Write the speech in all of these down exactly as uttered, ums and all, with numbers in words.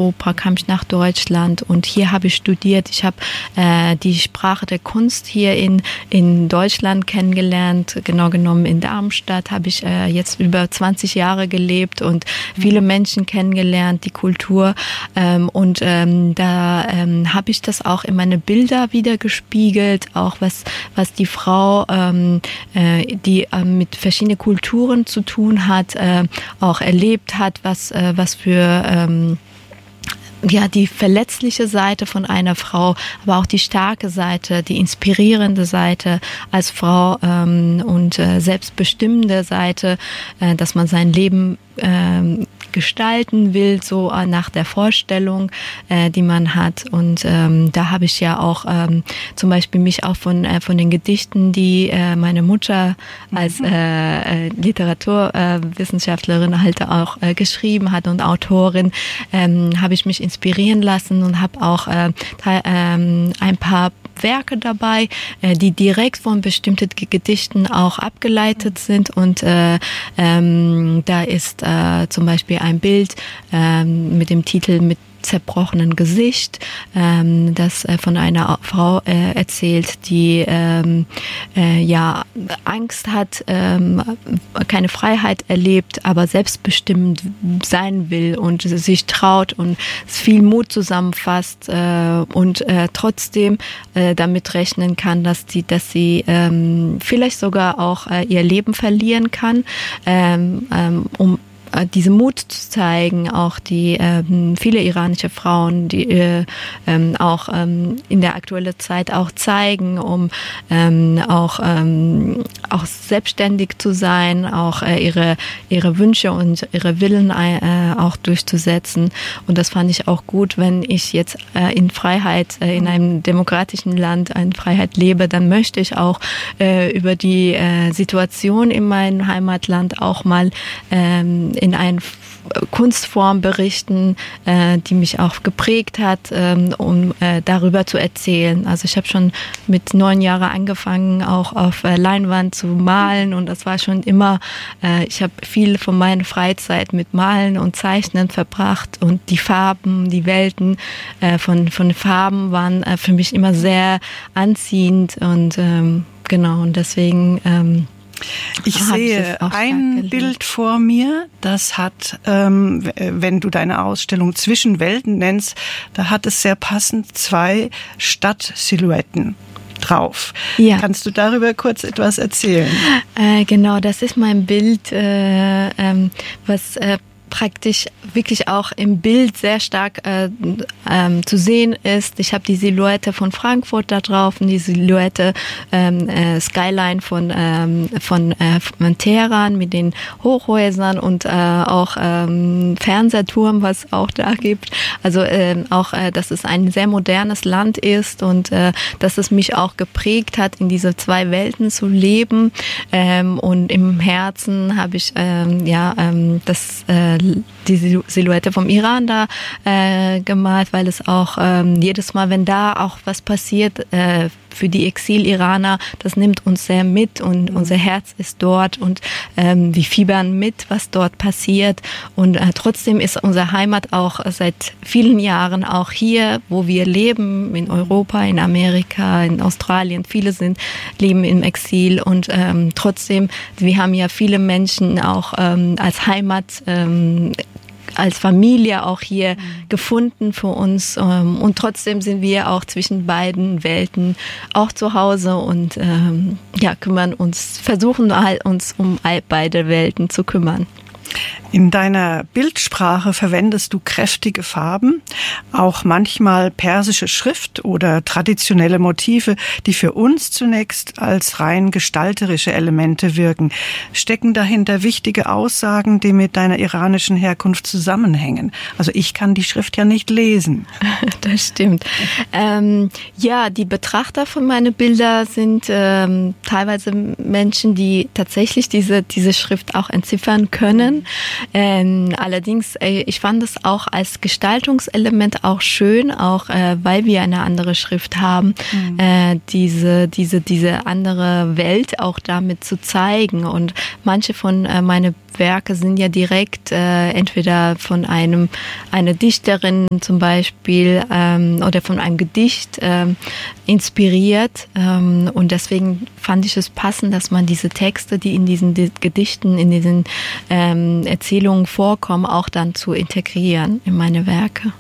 Europa, kam ich nach Deutschland und hier habe ich studiert. Ich habe äh, die Sprache der Kunst hier in, in Deutschland kennengelernt. Genau genommen in Darmstadt habe ich äh, jetzt über zwanzig Jahre gelebt und viele Menschen kennengelernt, die Kultur. Ähm, und ähm, da ähm, habe ich das auch in meine Bilder wieder gespiegelt, auch was, was die Frau, ähm, äh, die äh, mit verschiedenen Kulturen zu tun hat, äh, auch erlebt hat, was, äh, was für ähm, ja, die verletzliche Seite von einer Frau, aber auch die starke Seite, die inspirierende Seite als Frau ähm, und äh, selbstbestimmende Seite, äh, dass man sein Leben ähm, gestalten will, so äh, nach der Vorstellung, äh, die man hat. Und ähm, da habe ich ja auch ähm, zum Beispiel mich auch von äh, von den Gedichten, die äh, meine Mutter als äh, äh, Literaturwissenschaftlerin äh, halt auch äh, geschrieben hat und Autorin, ähm, habe ich mich inspirieren lassen und habe auch äh, da, ähm, ein paar Werke dabei, äh, die direkt von bestimmten Gedichten auch abgeleitet sind. Und äh, ähm, da ist äh, zum Beispiel ein Bild ähm, mit dem Titel mit zerbrochenen Gesicht, ähm, das äh, von einer Frau äh, erzählt, die ähm, äh, ja Angst hat, ähm, keine Freiheit erlebt, aber selbstbestimmt sein will und sich traut und viel Mut zusammenfasst äh, und äh, trotzdem äh, damit rechnen kann, dass die, dass sie ähm, vielleicht sogar auch äh, ihr Leben verlieren kann, ähm, ähm, um diese Mut zu zeigen, auch die ähm, viele iranische Frauen, die äh, ähm, auch ähm, in der aktuellen Zeit auch zeigen, um ähm, auch ähm, auch selbstständig zu sein, auch äh, ihre ihre Wünsche und ihre Willen äh, auch durchzusetzen. Und das fand ich auch gut, wenn ich jetzt äh, in Freiheit äh, in einem demokratischen Land in Freiheit lebe, dann möchte ich auch äh, über die äh, Situation in meinem Heimatland auch mal ähm, in einer Kunstform berichten, äh, die mich auch geprägt hat, ähm, um äh, darüber zu erzählen. Also ich habe schon mit neun Jahren angefangen, auch auf äh, Leinwand zu malen und das war schon immer, äh, ich habe viel von meiner Freizeit mit Malen und Zeichnen verbracht und die Farben, die Welten äh, von, von Farben waren äh, für mich immer sehr anziehend und ähm, genau, und deswegen ähm, Ich sehe ein Bild vor mir, das hat, ähm, wenn du deine Ausstellung Zwischen Welten nennst, da hat es sehr passend zwei Stadtsilhouetten drauf. Ja. Kannst du darüber kurz etwas erzählen? Äh, genau, das ist mein Bild, äh, ähm, was äh, praktisch wirklich auch im Bild sehr stark äh, ähm, zu sehen ist. Ich habe die Silhouette von Frankfurt da drauf und die Silhouette ähm, äh, Skyline von ähm, von, äh, von Teheran mit den Hochhäusern und äh, auch ähm, Fernsehturm, was auch da gibt. Also äh, auch, äh, dass es ein sehr modernes Land ist und äh, dass es mich auch geprägt hat, in diese zwei Welten zu leben. Ähm, und im Herzen habe ich ähm, ja ähm, das äh, die Silhouette vom Iran da äh, gemalt, weil es auch ähm, jedes Mal, wenn da auch was passiert, äh, für die Exil-Iraner, das nimmt uns sehr mit und mhm. unser Herz ist dort und ähm, wir fiebern mit, was dort passiert und äh, trotzdem ist unsere Heimat auch seit vielen Jahren auch hier, wo wir leben, in Europa, in Amerika, in Australien, viele sind, leben im Exil und ähm, trotzdem, wir haben ja viele Menschen auch ähm, als Heimat ähm, als Familie auch hier mhm. gefunden für uns ähm, und trotzdem sind wir auch zwischen beiden Welten auch zu Hause und ähm, ja, kümmern uns, versuchen uns um beide Welten zu kümmern. In deiner Bildsprache verwendest du kräftige Farben, auch manchmal persische Schrift oder traditionelle Motive, die für uns zunächst als rein gestalterische Elemente wirken. Stecken dahinter wichtige Aussagen, die mit deiner iranischen Herkunft zusammenhängen? Also ich kann die Schrift ja nicht lesen. Das stimmt. Ähm, ja, die Betrachter von meinen Bildern sind ähm, teilweise Menschen, die tatsächlich diese, diese Schrift auch entziffern können. machen. Ähm, allerdings, äh, ich fand es auch als Gestaltungselement auch schön, auch äh, weil wir eine andere Schrift haben, mhm. äh, diese, diese, diese andere Welt auch damit zu zeigen. Und manche von äh, meine Werke sind ja direkt äh, entweder von einem einer Dichterin zum Beispiel ähm, oder von einem Gedicht ähm, inspiriert ähm, und deswegen fand ich es passend, dass man diese Texte, die in diesen die Gedichten, in diesen ähm, Erzählungen vorkommen, auch dann zu integrieren in meine Werke.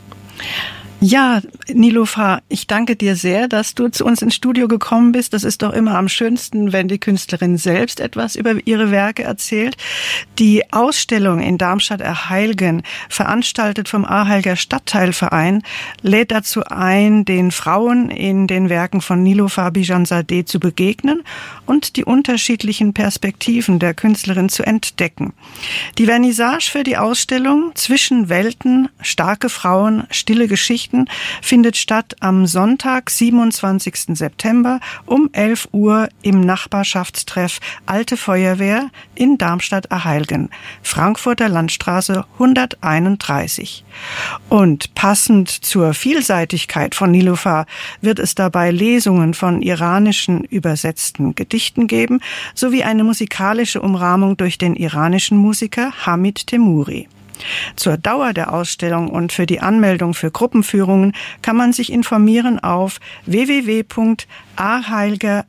Ja, Niloufar, ich danke dir sehr, dass du zu uns ins Studio gekommen bist. Das ist doch immer am schönsten, wenn die Künstlerin selbst etwas über ihre Werke erzählt. Die Ausstellung in Darmstadt-Erheilgen, veranstaltet vom Arheilger Stadtteilverein, lädt dazu ein, den Frauen in den Werken von Niloufar Bijanzadeh zu begegnen und die unterschiedlichen Perspektiven der Künstlerin zu entdecken. Die Vernissage für die Ausstellung Zwischen Welten, starke Frauen, stille Geschichten findet statt am Sonntag, siebenundzwanzigsten September um elf Uhr im Nachbarschaftstreff Alte Feuerwehr in Darmstadt-Erheilgen, Frankfurter Landstraße hunderteinunddreißig. Und passend zur Vielseitigkeit von Niloufar wird es dabei Lesungen von iranischen übersetzten Gedichten geben, sowie eine musikalische Umrahmung durch den iranischen Musiker Hamid Temuri. Zur Dauer der Ausstellung und für die Anmeldung für Gruppenführungen kann man sich informieren auf w w w punkt arheilger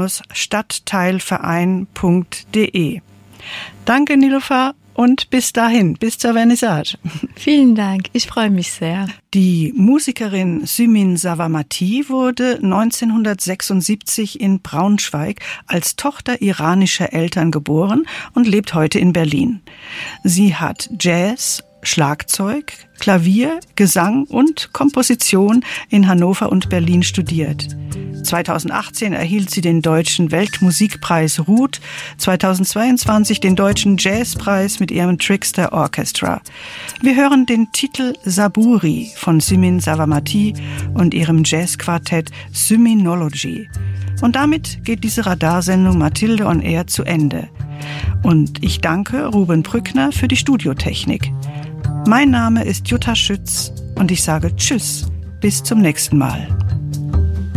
stadtteilverein punkt d e. Danke, Niloufar, und bis dahin, bis zur Vernissage. Vielen Dank, ich freue mich sehr. Die Musikerin Sümin Savamati wurde neunzehnhundertsechsundsiebzig in Braunschweig als Tochter iranischer Eltern geboren und lebt heute in Berlin. Sie hat Jazz, Schlagzeug, Klavier, Gesang und Komposition in Hannover und Berlin studiert. zweitausendachtzehn erhielt sie den Deutschen Weltmusikpreis Ruth, zweitausendzweiundzwanzig den Deutschen Jazzpreis mit ihrem Trickster Orchestra. Wir hören den Titel Saburi von Sümin Savamati und ihrem Jazzquartett Syminology. Und damit geht diese Radarsendung Mathilde on Air zu Ende. Und ich danke Ruben Brückner für die Studiotechnik. Mein Name ist Jutta Schütz und ich sage Tschüss, bis zum nächsten Mal.